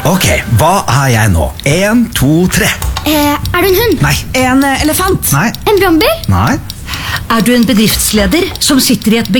Ok, hva er jeg nå? 1, 2, 3. Er du en hund? Nei. En elefant. Nei. En brannbil? Nei. Er du en bedriftsleder som sitter i et